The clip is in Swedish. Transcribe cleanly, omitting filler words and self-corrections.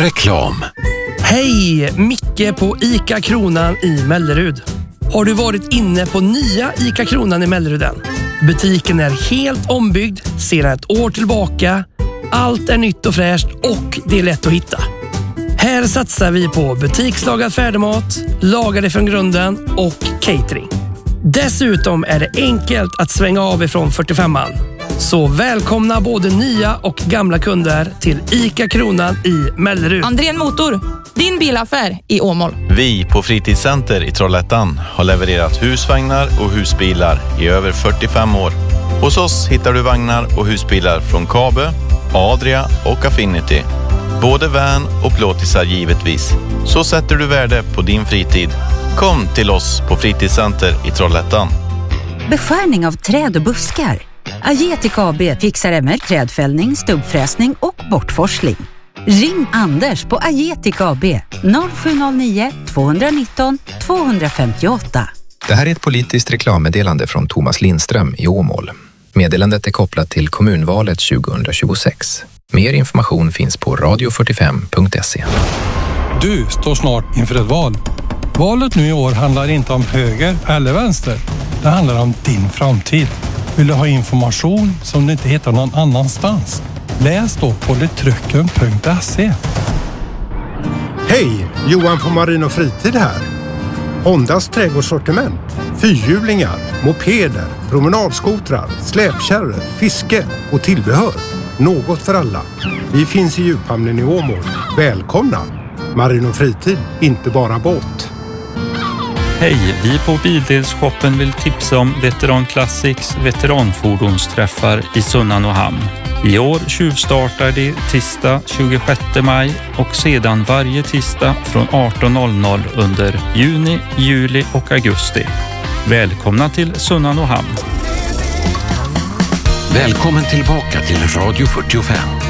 Reklam. Hej, Micke på ICA Kronan i Mellerud. Har du varit inne på nya ICA Kronan i Mellerud än? Butiken är helt ombyggd sedan ett år tillbaka. Allt är nytt och fräscht och det är lätt att hitta. Här satsar vi på butikslagad färdigmat, lagade från grunden och catering. Dessutom är det enkelt att svänga av ifrån 45an. Så välkomna både nya och gamla kunder till ICA Kronan i Mellerud. Andrén Motor, din bilaffär i Åmål. Vi på Fritidscenter i Trollhättan har levererat husvagnar och husbilar i över 45 år. Hos oss hittar du vagnar och husbilar från Kabe, Adria och Affinity. Både van och plåtisar givetvis. Så sätter du värde på din fritid. Kom till oss på Fritidscenter i Trollhättan. Beskärning av träd och buskar. Agetic AB fixar med trädfällning, stubbfräsning och bortforsling. Ring Anders på Agetic AB 0709 219 258. Det här är ett politiskt reklammeddelande från Thomas Lindström i Åmål. Meddelandet är kopplat till kommunvalet 2026. Mer information finns på radio45.se. Du står snart inför ett val. Valet nu i år handlar inte om höger eller vänster. Det handlar om din framtid. Vill du ha information som du inte hittar någon annanstans? Läs då på letrycken.se. Hej, Johan på Marin och Fritid här. Hondas trädgårdssortiment, fyrhjulingar, mopeder, promenadskotrar, släpkärror, fiske och tillbehör. Något för alla. Vi finns i djuphamnen i Åmål. Välkomna! Marin och Fritid, inte bara båt. Hej, vi på Bildelsshoppen vill tipsa om Veteran Classics veteranfordonsträffar i Sunnanåhamn. I år tjuvstartar det tisdag 26 maj och sedan varje tisdag från 18.00 under juni, juli och augusti. Välkomna till Sunnanåhamn. Välkommen tillbaka till Radio 45.